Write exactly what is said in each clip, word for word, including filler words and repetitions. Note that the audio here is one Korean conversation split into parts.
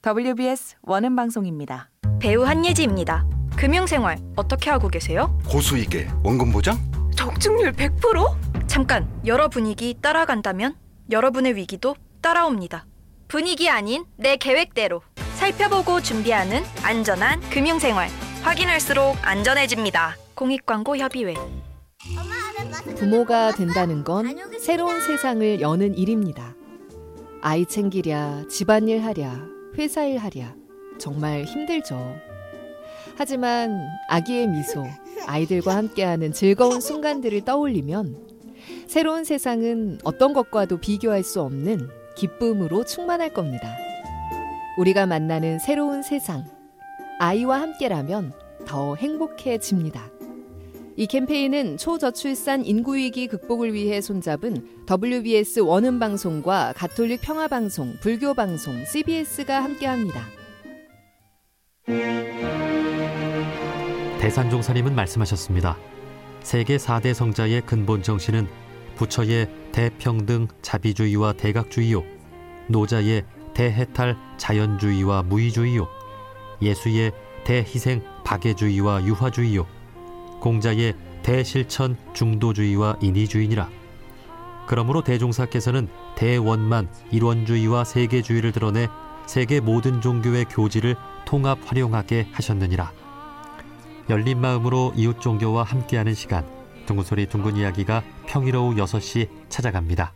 더블유비에스 원음 방송입니다. 배우 한예지입니다. 금융생활 어떻게 하고 계세요? 고수익에 원금 보장? 적중률 백 퍼센트? 잠깐, 여러 분위기 따라간다면 여러분의 위기도 따라옵니다. 분위기 아닌 내 계획대로 살펴보고 준비하는 안전한 금융생활. 확인할수록 안전해집니다. 공익광고협의회. 부모가 된다는 건 새로운 세상을 여는 일입니다. 아이 챙기랴, 집안일 하랴, 회사일 하랴, 정말 힘들죠. 하지만 아기의 미소, 아이들과 함께하는 즐거운 순간들을 떠올리면 새로운 세상은 어떤 것과도 비교할 수 없는 기쁨으로 충만할 겁니다. 우리가 만나는 새로운 세상, 아이와 함께라면 더 행복해집니다. 이 캠페인은 초저출산 인구위기 극복을 위해 손잡은 더블유비에스 원음방송과 가톨릭 평화방송, 불교방송, 씨비에스가 함께합니다. 대산종사님은 말씀하셨습니다. 세계 사 대 성자의 근본 정신은 부처의 대평등 자비주의와 대각주의요, 노자의 대해탈 자연주의와 무의주의요, 예수의 대희생 박애주의와 유화주의요, 공자의 대실천 중도주의와 인위주의니라. 그러므로 대종사께서는 대원만 일원주의와 세계주의를 드러내 세계 모든 종교의 교지를 통합 활용하게 하셨느니라. 열린 마음으로 이웃 종교와 함께하는 시간, 둥근소리 둥근 이야기가 평일 오후 여섯 시 찾아갑니다.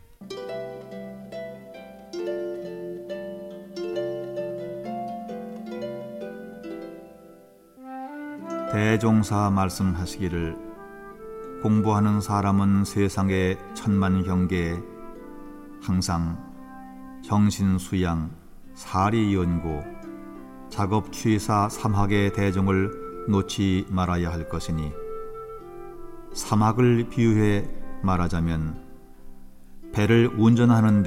대종사 말씀하시기를, 공부하는 사람은 세상의 천만 경계에 항상 정신수양, 사리연고, 작업취사 삼학의 대종을 놓지 말아야 할 것이니, 삼학을 비유해 말하자면 배를 운전하는 데